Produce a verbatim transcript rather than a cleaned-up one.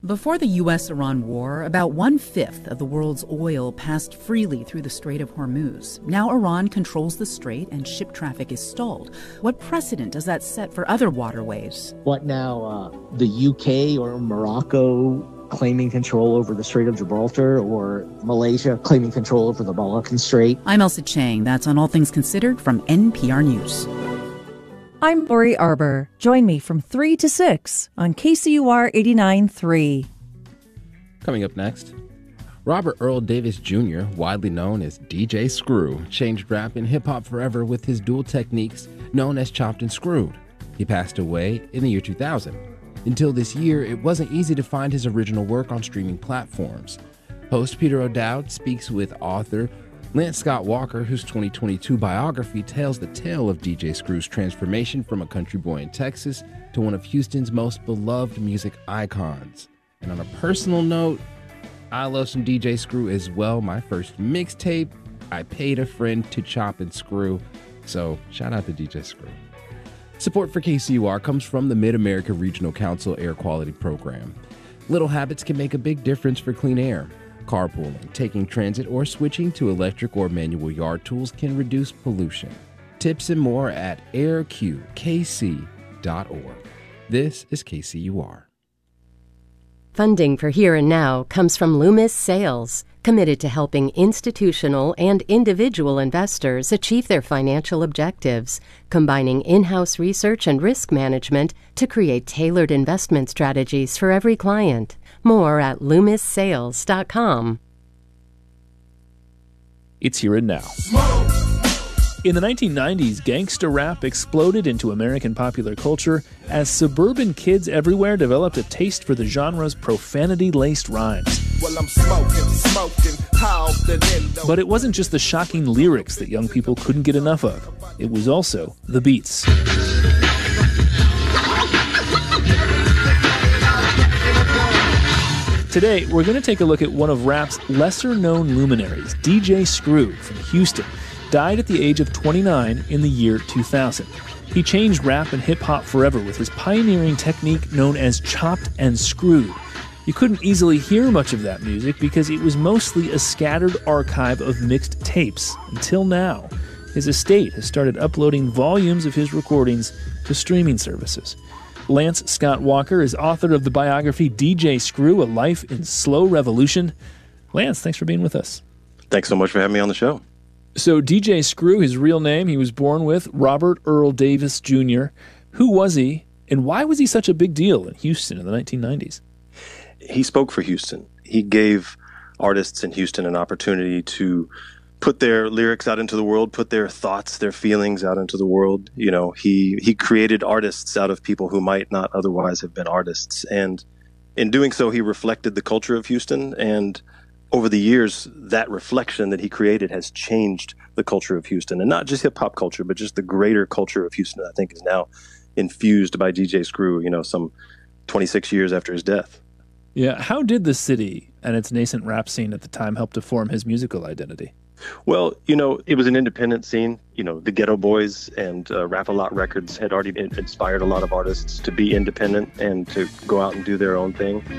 Before the U S Iran war, about one-fifth of the world's oil passed freely through the Strait of Hormuz. Now Iran controls the strait and ship traffic is stalled. What precedent does that set for other waterways? What now, uh, the U K or Morocco claiming control over the Strait of Gibraltar, or Malaysia claiming control over the Malaccan Strait? I'm Elsa Chang. That's on All Things Considered from N P R News. I'm Lori Arbor. Join me from three to six on K C U R eighty-nine point three. Coming up next, Robert Earl Davis Junior, widely known as D J Screw, changed rap and hip-hop forever with his dual techniques known as chopped and screwed. He passed away in the year two thousand. Until this year, it wasn't easy to find his original work on streaming platforms. Host Peter O'Dowd speaks with author Lance Scott Walker, whose twenty twenty-two biography tells the tale of D J Screw's transformation from a country boy in Texas to one of Houston's most beloved music icons. And on a personal note, I love some D J Screw as well. My first mixtape, I paid a friend to chop and screw. So shout out to D J Screw. Support for K C U R comes from the Mid-America Regional Council Air Quality Program. Little habits can make a big difference for clean air. Carpooling, taking transit, or switching to electric or manual yard tools can reduce pollution. Tips and more at air q k c dot org. This is K C U R. Funding for Here and Now comes from Loomis Sales, committed to helping institutional and individual investors achieve their financial objectives, combining in-house research and risk management to create tailored investment strategies for every client. More at loomis sales dot com. It's Here and Now. In the nineteen nineties, gangsta rap exploded into American popular culture as suburban kids everywhere developed a taste for the genre's profanity-laced rhymes. Well, I'm smoking, smoking, but it wasn't just the shocking lyrics that young people couldn't get enough of. It was also the beats. Today, we're going to take a look at one of rap's lesser-known luminaries, D J Screw from Houston. Died at the age of twenty-nine in the year two thousand. He changed rap and hip-hop forever with his pioneering technique known as chopped and screwed. You couldn't easily hear much of that music because it was mostly a scattered archive of mixed tapes, until now. His estate has started uploading volumes of his recordings to streaming services. Lance Scott Walker is author of the biography D J Screw, A Life in Slow Revolution. Lance, thanks for being with us. Thanks so much for having me on the show. So D J Screw, his real name, he was born with Robert Earl Davis Junior Who was he, and why was he such a big deal in Houston in the nineteen nineties? He spoke for Houston. He gave artists in Houston an opportunity to put their lyrics out into the world, put their thoughts, their feelings out into the world. You know, he he created artists out of people who might not otherwise have been artists. And in doing so, he reflected the culture of Houston. And over the years, that reflection that he created has changed the culture of Houston. And not just hip-hop culture, but just the greater culture of Houston, I think, is now infused by D J Screw, you know, some twenty-six years after his death. Yeah. How did the city and its nascent rap scene at the time help to form his musical identity? Well, you know, it was an independent scene. You know, the Ghetto Boys and uh, Rap-A-Lot Records had already inspired a lot of artists to be independent and to go out and do their own thing.